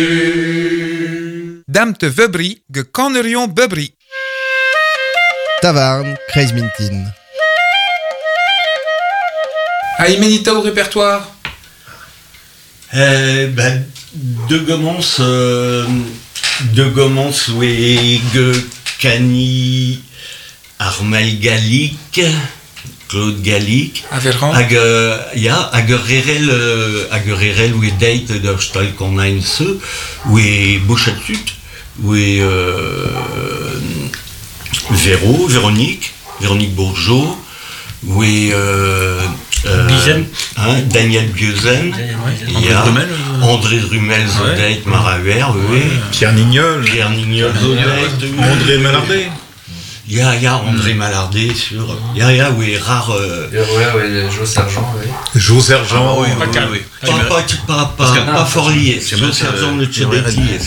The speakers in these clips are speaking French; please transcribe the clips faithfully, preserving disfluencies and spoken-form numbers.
Dame te vebri, ge kannerion bubri. Taverne, Kreis Mintin. Aïmenita au répertoire. Euh, ben, de Gomons, euh, de Gomons, oui, ge Cani, Armel Gallic, Claude Gallic. Averran. Hag, ja, hag rerel, hag rerel, oui, date de stal qu'on a une se, oui, Bouchatut, oui, euh, Véro, Véronique, Véronique Bourgeot, oui, euh, euh, Bizen. Hein, Daniel Bieuzen, André ja, Drumel, euh, André Drumel, ouais. Zodate, Maraver, oui, Pierre Nignol, Pierre Nignol, Zodate, oui. André Malardet. Ya, ya, André Malardet sur. Ya, ya, oui, rare. Euh... Ouais, ouais, Jo Sergent, oui. Jo Sergent, oui, oui. pas oui. Pas, pas, pas, pas, que- pas fort lié. c'est Jo bon, Sergent, euh, le Tchadek ouais, lié.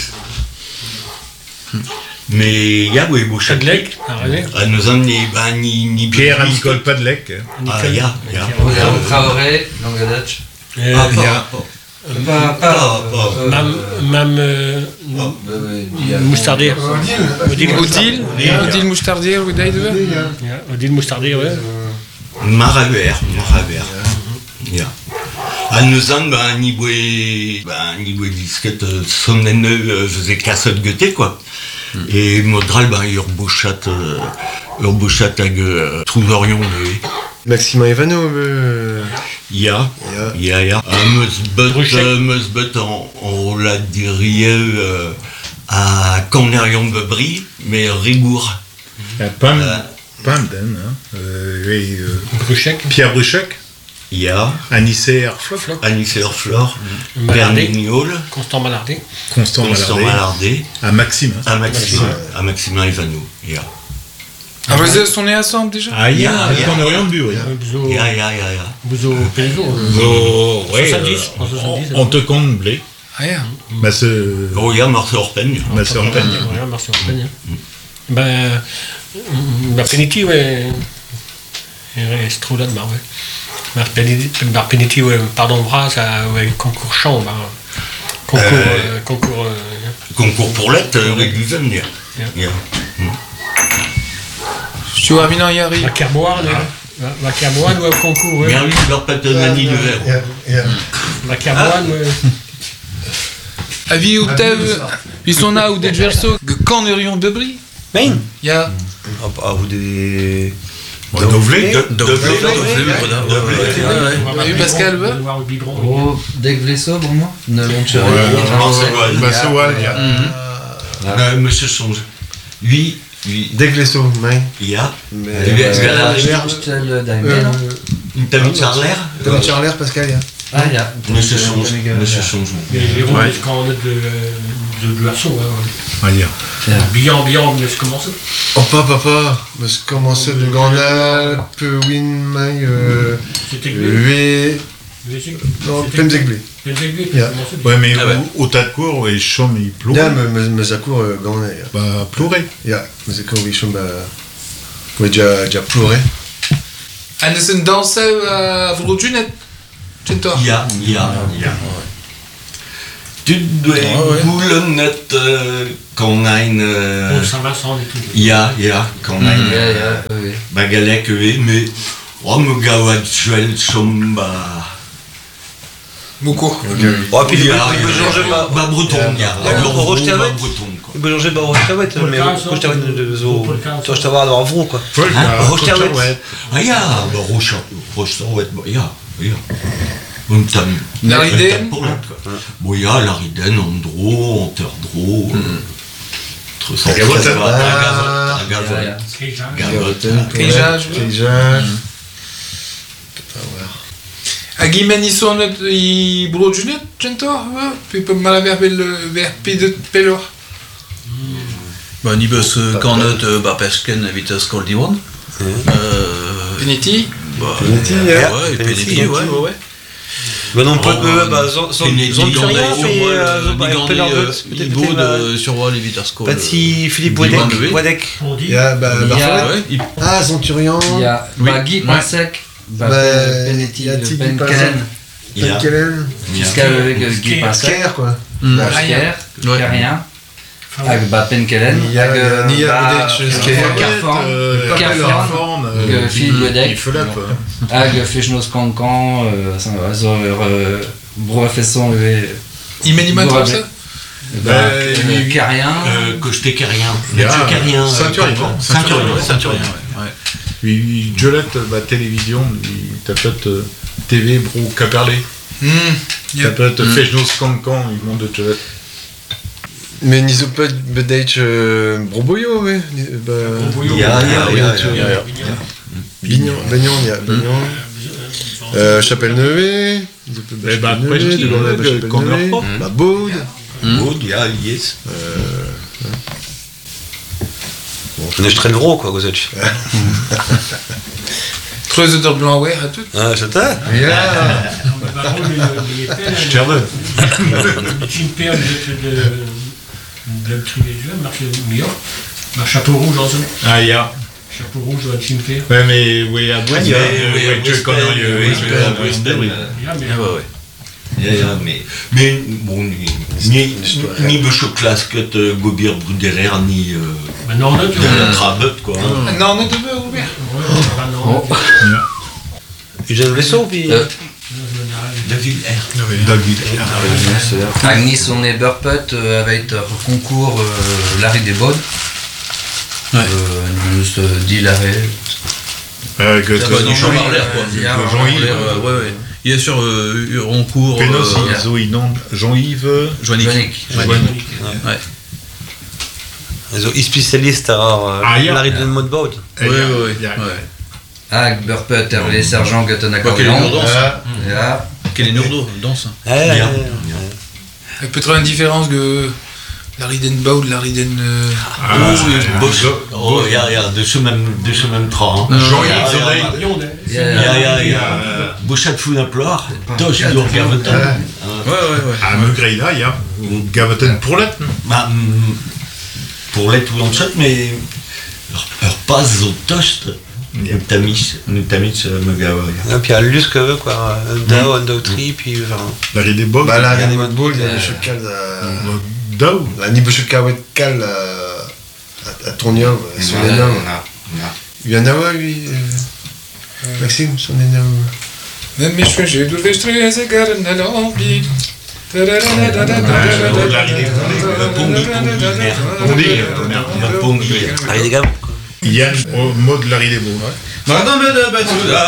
Mais ya, oui, beau Chadlek, chapitre. Arrêtez. Ah, nous en ni, bah, ni, ni. Pierre ni- Nicole Padlec. Ah, ya, ya. William Traoré, Langadach. Euh, Ah, Il y a- pas, pas. Pas, pas. pas. euh, Mam, Mam euh, euh, euh, il y a- Moustardier. Odile Odile. Odile Mouchardier, oui, d'ailleurs. Ja, Odile Moustardier, ouais. Maraver, Maraver. Ya. Ah, nous en, bah, ni boué, bah, ni boué disquette, sonnenne, faisait cassette gueté, quoi. Et modral, ben, urbouchat, euh, urbouchat hag, euh, trouverion, oui. Maxima Ivano, euh... Ja, Ja. ja, ja. Uh, Meusbut, Bruchet. uh, Meusbut en, en la dirie euh, à Cornerion Bebry, mais Rigour. Il y a Pam, Euh. Pamden, hein. Euh, et, euh, Bruchek. Pierre Bruchec, Ja, Anissé Erfloc, Anissé Orflor, Malardet. Bernignol, Constant Malardet. Constant Constant Malardet, Malardet, à Maxime. hein. à Maximin, à Maximin Ivano. Ja, Ah, vous sont nés ensemble déjà. Ah, il y a Ja, un ja. Cornerion de Bury. Euh, Bouzo. ja, ja, ja, ja. Bouzo Pellezo. Oh, ouais, soixante-dix, euh, en soixante-dix, on, on te compte blé. Ah, ja. Ma sœur, Oh, ja, Marcel Orpeigne. ma sœur Peigne. Ouais, merci, on peine. Ben, ma Peniti, ouais. C'est trop là de mar, ouais. Ma Peniti, ma Peniti, ouais, pardon, bras, ça, ouais, concours chant, ben. Concours, Euh, euh, concours, euh, Concours pour l'être, Réguisen, ja. Ja. Je suis Avina Yari. la Kerboine, ouais. La Kerboine, ouais, concours, ouais. Bien, lui, leur patonanie du verre. La Kerboine, ouais. Avi ou Tev. Ils sont là ou des versos. Ge kannerion bubri. Main. Ja. Ah, ou des... Dovelé. Dovelé, Oui, Pascal, ouais. Voir le biberon. Oh, Deg Vlesso, pour moi. Ne l'ont Marcel, Ma sœur, il y a. Euh, Monsieur Songe. Lui, lui, Deglesso, Main. ja. Mais... Lui, est-ce qu'elle a- Stel Daimé, Euh... non T'as mis Charler Tom Charler, Pascal, ya. Ah, il y a. Monsieur Songe, Monsieur Songe. Les les roues, quand on est de, de, de Luasson, ouais, ouais. Ah, il y a. Bihan, Bihan, on laisse commencer. Oh, pas, papa. Parce que commencer de Grande Alpe, Win, Main, euh... C'était Glé. Hué... Non, Pemzegblé. Pemzegblé, Yeah. Ouais, mais Ah ouais. au, au tas de cours, et Chaume, il Ya, pleurait. me Mezacour, Grande Alpe. Bah, pleurer. Ya, Mezacour, oui, Chum, bah... Ouais, déjà, déjà pleuré. En is een danser à Vrojunet. Tintor. Ja, ja, ja. Tu dois boulonnette qu'on a une. euh, Pour Saint-Vincent et tout. Ja, ja, qu'on a Il y une. a, il y a, oui. Bagalek, oui, mais. Oh, me gawa Joël Chomba. Beaucoup. Oh, puis il Ja, peut ja, changer ja. pas. Bah, breton, ja. Ja, Breton, Roche bah, Tervet. breton, quoi. Il peut changer pas Roche Tervet, Pour le mais quinze, Roche Tervet de zo. Pour le quinze. Toi, je t'avoir dans Avro, quoi. Paul, il y a Roche Tervet. ouais. Ah, ja, bah, Roche, Roche, ouais, bah, ja, ja. Und dann. Lariden. Pour l'être, quoi. Bon, ja, Lariden, Andro, Anterdro. Entre ça, Gavotte. ça va, Ah. un gavotte, un Il y a, gavotte. Kéja. Gavotte. Paysage. Paysage. A Guimen ils sont i Vrojunet. Tintor. Puis peut mal avoir vers P de Pelor. Bah, nibus cornet bah pesken vitas coldiwan. Euh, Peniti. bah, Peniti, ouais, ja. ouais, Peniti, Peniti, ouais, Peniti. ouais, ouais. Bah non, pas Oh, de. Bah, zon Peniti, zon Ligandais, rien, sur mais. Survoil, euh, zon- bah, Ligandais, Pelardot, euh, peut-être, Ibo peut-être, bah, de Survoil et Vitas Col. Pas de si Philippe Ligandais. Wadek. Wadek. On dit. Ya, bah, Il y a- Barfolet. Ouais, il- Ah, Centurion. il y a Oui. Bagui, Ouais. Pansec, Bah, Penetti, il y a Le Tigui Pen, Pansec. Kellen. Il y a. Kellen. Jusqu'à avec euh, Guy Pincet. Sker, quoi. Mm. Bah, Sker, Ouais. Carien. Avec bah, Penkelen. Il y a avec Nia bah, Budec, euh, Sker. Carforn. Euh, Carforn. Carforn, euh, Philippe Godec. Il Philippe. Avec Fechnos Cancan. Also Brofesson et. Imeniman comme ça. Bah, Euh, il- Carien. Euh, que je t'ai carien. Il y a Je carien. Ceinturien. Ceinturien. Ouais, Ceinturien, ouais. ouais. Puis Jolette, bah, télévision, il tapote euh, T V, bro, Caperlé. Hmm. Il Yeah. tapote Fejnos Cancan, il monte de Jolette. Mais niso pas bedeit broboyo, ouais. Bah, Il y a, il y a, il y a, il y a, il y a. Bignon, Bagnon, il y a Bagnon. Euh, Chapelle-Neuve. Eh bah, après, je dis, le- qu'on leur prend. Bah, Baude. Maud, il y a, yes. On est très gros, quoi, vous êtes. Creuse de blanc, ouais, à tout. Ah, je t'ai. Ja. Sterbe. Le Chimper de Trivéduel, marché meilleur. Chapeau rouge en zone. Ah, il y a. Chapeau rouge de Chimper. Ouais, mais oui, à Brest, il y a. Oui, Ouais, oui, je connais. oui, euh, oui, oui, oui, je oui, connais. oui, Il y a, mais. Ah, ouais, ouais. Ja, ja, mais, mais bon, ni, ni, ni Beschoklas que te Gobir Bruderer, ni euh, Mais non, non, tu de vois. la Trabut, quoi. Ah, non, on est de peu, Robert. Ah non. Il gêne le vaisseau, puis. Euh, David R. David. Agnis on est Burput euh, avec un concours euh, Larry Desbaudes. Ouais. Euh, juste euh, dit Larry. Avec Ah bah, du champ Marler, quoi. Il y a- Jean-Yves, euh, ouais, ouais. Il est sur euh, Roncourt. Pénos, euh, Zoé, non, Jean-Yves. Joannick. Joannick. Joannick. Ouais. Also, i spécialiste à Ah, ja. Larry de Modbaud. Ouais, ouais, ouais. Il y a- ouais. Ag Burput Hervé Sergent Götten Bah, quel est Accordéon. danse Ja. Quel est Nurdo danse. Eh, eh, Bien. Il y a peut-être une différence que Lariden Baud, Lariden. Euh... Ah, Bosch. Oh, il y a, il y a de ce même, de ce même train. hein. Jean-Yves Ja, ja, Zoé. ja. Ja, Ja, ja. ja, ja. Bochat Fou d'Implore, Tosh Durgaveton. Ouais, ouais, ouais. À Meugreila, il y a Gavaten pour l'être. Bah, mm, pour l'être ou en chat, mais leur, leur passe au toast. Nous tamis, nous tamis, me gava. Et puis, il y a Luce que veut, quoi. Dao, Dautri, puis. enfin, La Ride Bob. Bah, la René Modball, il y a des chocals à. Dao. La Nibo Chokawet Kal à Tournium, son énorme. Il y en a un, lui. euh, Maxime, son énorme. Men mich für sie, du wirst reise gerne Lobby. Pongi, Pongi, Pongi. Larry des Gabs. Il y a au mot de la Ride Bob. Madame,